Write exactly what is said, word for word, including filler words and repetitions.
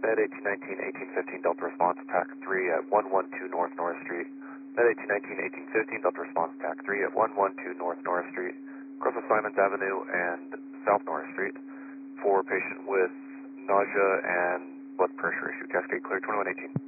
Med eighteen nineteen, eighteen fifteen, Delta Response, T A C three at one one two North Norris Street. Med eighteen nineteen, eighteen fifteen, Delta Response, T A C three at one one two North Norris Street, across Simons Avenue and South Norris Street, for a patient with nausea and blood pressure issue. Cascade clear, twenty-one eighteen.